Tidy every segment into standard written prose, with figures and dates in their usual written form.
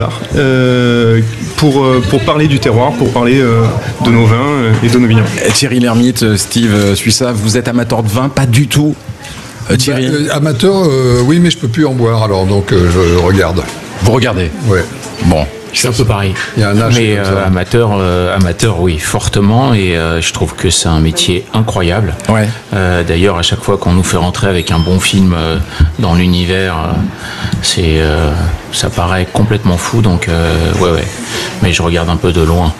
Pour parler du terroir, pour parler de nos vins et de nos vignobles. Thierry Lhermitte, Steve Suissa, vous êtes amateur de vin? Pas du tout. Thierry amateur, oui, mais je peux plus en boire, alors donc je regarde. Vous regardez? Ouais. Bon. C'est un peu pareil. Il y a un âge. Mais amateur, oui, fortement. Et je trouve que c'est un métier incroyable. Ouais. D'ailleurs, à chaque fois qu'on nous fait rentrer avec un bon film dans l'univers, ça paraît complètement fou. Donc, ouais. Mais je regarde un peu de loin.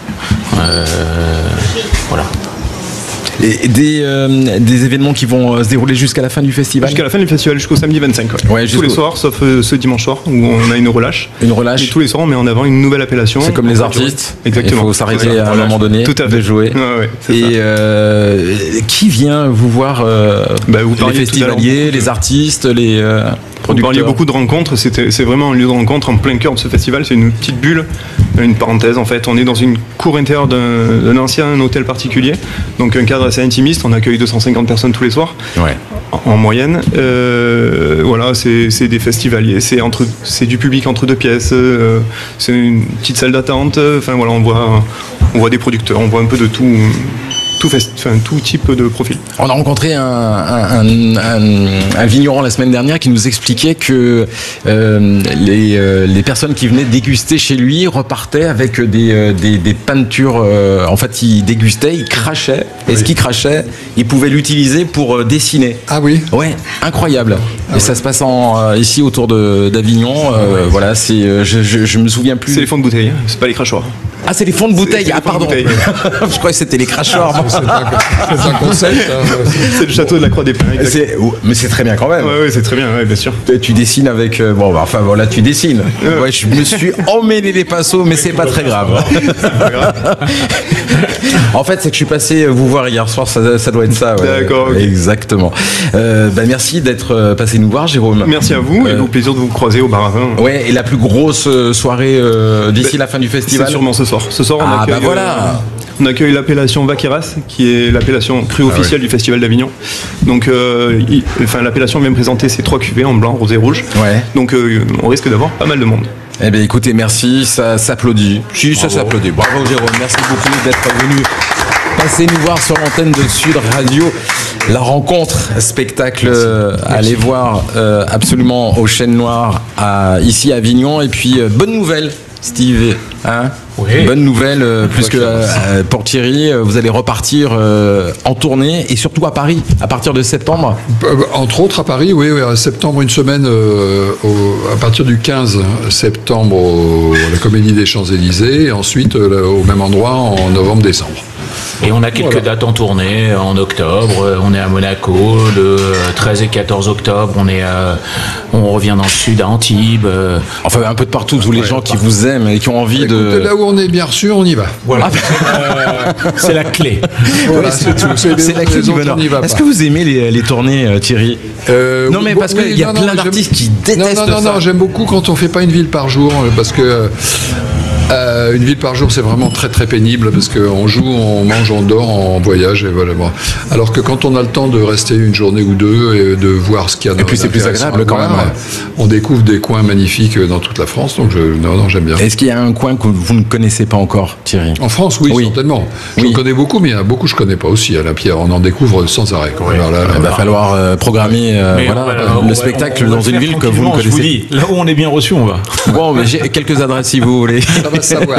Voilà. Et des événements qui vont se dérouler jusqu'à la fin du festival? Jusqu'à la fin du festival, jusqu'au samedi 25. Ouais, tous les soirs, sauf ce dimanche soir où on a une relâche. Une relâche. Et tous les soirs, on met en avant une nouvelle appellation. C'est comme les artistes. Exactement. Il faut s'arrêter à un moment donné de jouer. Ouais, et qui vient vous voir? Les festivaliers, les artistes, les producteurs. Vous parliez beaucoup de rencontres. C'est vraiment un lieu de rencontre en plein cœur de ce festival. C'est une petite bulle, une parenthèse en fait. On est dans une cour intérieure d'un ancien hôtel particulier, donc un cadre assez intimiste. On accueille 250 personnes tous les soirs, en moyenne. Voilà, c'est des festivaliers. C'est du public entre deux pièces. C'est une petite salle d'attente. Enfin voilà, on voit des producteurs, on voit un peu de tout. Tout type de profil. On a rencontré un vigneron la semaine dernière qui nous expliquait que les personnes qui venaient déguster chez lui repartaient avec des peintures. En fait, il dégustait, il crachait, et ce qu'il crachait, il pouvait l'utiliser pour dessiner. Ah oui? Ouais, incroyable. Ça se passe ici autour d'Avignon. Voilà, je me souviens plus. C'est les fonds de bouteille, c'est pas les crachoirs. Ah, c'est les fonds de bouteille. Pardon. Je croyais que c'était les crachoirs. C'est un concept. C'est le château de la Croix des Pins. Mais c'est très bien quand même. Oui, c'est très bien, bien sûr. Tu dessines avec. Voilà, tu dessines. Ouais, je me suis emmêlé les pinceaux, mais c'est pas très grave. En fait, c'est que je suis passé vous voir hier soir, ça doit être ça. Ouais. D'accord. Okay. Exactement. Merci d'être passé nous voir, Jérôme. Merci à vous et au plaisir de vous croiser au bar à vin. Ouais, et la plus grosse soirée d'ici la fin du festival? C'est sûrement ce soir. Ce soir, on accueille. Voilà. On accueille l'appellation Vaqueras, qui est l'appellation crue officielle du Festival d'Avignon. Donc, l'appellation vient présenter ses 3 cuvées en blanc, rosé, rouge. Ouais. Donc, on risque d'avoir pas mal de monde. Eh bien, écoutez, merci, ça s'applaudit. Si, ça s'applaudit. Bravo, Jérôme. Merci beaucoup d'être venu passer nous voir sur l'antenne de Sud Radio. La rencontre, spectacle, allez voir absolument au Chêne Noir ici à Avignon. Et puis, bonne nouvelle, Steve. Oui. Bonne nouvelle, puisque pour Thierry, vous allez repartir en tournée et surtout à Paris à partir de septembre. Entre autres à Paris, oui, à septembre, une semaine, à partir du 15 septembre à la Comédie des Champs-Élysées, et ensuite au même endroit en novembre-décembre. Et on a quelques dates en tournée en octobre. On est à Monaco le 13 et 14 octobre. On revient dans le sud à Antibes. Enfin, un peu de partout, tous les gens qui vous aiment et qui ont envie de. Là où on est bien reçu, on y va. Voilà. C'est la clé. Voilà, c'est tout. C'est la clé du bonheur. Est-ce que vous aimez les tournées, Thierry? Non, mais parce qu'il y a plein d'artistes qui détestent ça. Non, j'aime beaucoup quand on fait pas une ville par jour, parce que. Une ville par jour, c'est vraiment très très pénible parce qu'on joue, on mange, on dort, on voyage et voilà. Bon. Alors que quand on a le temps de rester une journée ou deux et de voir ce qu'il y a dans. Et puis c'est plus agréable quand même. On découvre des coins magnifiques dans toute la France, donc j'aime bien. Est-ce qu'il y a un coin que vous ne connaissez pas encore, Thierry? En France, oui. Certainement. J'en connais beaucoup, mais il y en a beaucoup que je connais pas aussi. À la Pierre, on en découvre sans arrêt. Oui. Il va falloir programmer le spectacle dans une ville que vous ne connaissez pas. Je vous dis, là où on est bien reçu, on va. Bon, mais j'ai quelques adresses si vous voulez. Ça va savoir.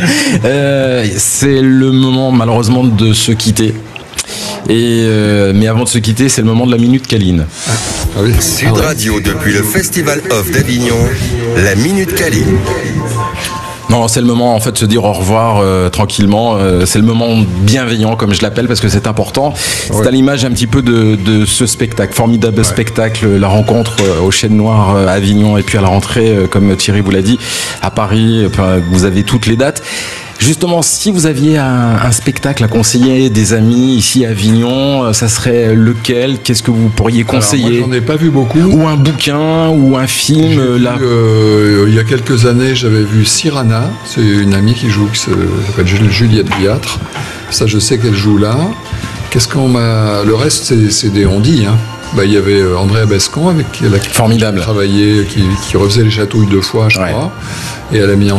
C'est le moment malheureusement de se quitter. Mais avant de se quitter, c'est le moment de la Minute Caline. Sud Radio depuis le Festival Off d'Avignon, la Minute Caline. Non, c'est le moment en fait de se dire au revoir tranquillement. C'est le moment bienveillant comme je l'appelle parce que c'est important. C'est à l'image un petit peu de ce spectacle, formidable spectacle, la rencontre au Chêne Noir à Avignon et puis à la rentrée, comme Thierry vous l'a dit, à Paris. Vous avez toutes les dates. Justement, si vous aviez un spectacle à conseiller des amis ici à Avignon, ça serait lequel? Qu'est-ce que vous pourriez conseiller? Alors, moi, j'en ai pas vu beaucoup. Ou un bouquin, ou un film. Il y a quelques années, j'avais vu Cyrano. C'est une amie qui joue, qui s'appelle Juliette Viatre. Ça, je sais qu'elle joue là. Qu'est-ce qu'on m'a... Le reste, c'est des on-dit, hein. il y avait Andrea Bescon avec qui formidable, travaillait, qui refaisait les chatouilles 2 fois, je crois, et elle a mis en